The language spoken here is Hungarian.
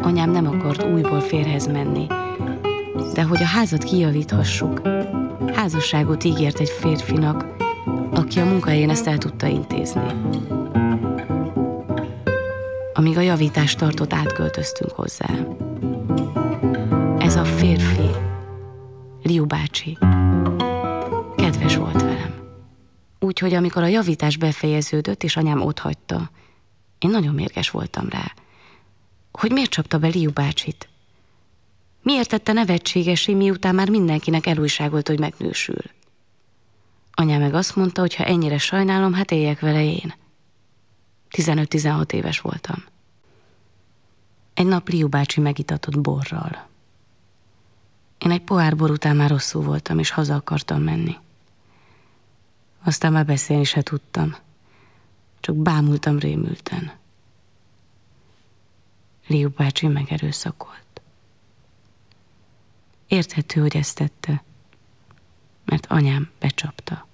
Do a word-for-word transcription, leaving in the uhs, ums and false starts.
Anyám nem akart újból férjhez menni, de hogy a házat kijavíthassuk, házasságot ígért egy férfinak, aki a munkahelyén ezt el tudta intézni. Amíg a javítást tartott, átköltöztünk hozzá. Ez a férfi, Liu bácsi, kedves volt velem. Úgyhogy amikor a javítás befejeződött, és anyám otthagyta, én nagyon mérges voltam rá, hogy miért csapta be Liu bácsit. Miért tette nevetségesé, miután már mindenkinek elújságolt, hogy megnősül. Anyám meg azt mondta, hogy ha ennyire sajnálom, hát éljek vele én. tizenöt-tizenhat éves voltam. Egy nap Liu bácsi megitatott borral. Én egy pohár bor után már rosszul voltam, és haza akartam menni. Aztán már beszélni se tudtam. Csak bámultam rémülten. Liu bácsi megerőszakolt. Érthető, hogy ezt tette, mert anyám becsapta.